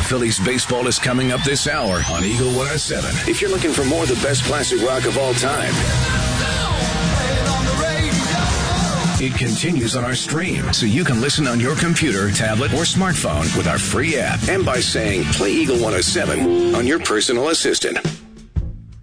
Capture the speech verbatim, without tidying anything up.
Phillies baseball is coming up this hour on Eagle one oh seven. If you're looking for more of the best classic rock of all time, it continues on our stream, so you can listen on your computer, tablet, or smartphone with our free app, and by saying, play Eagle one oh seven on your personal assistant.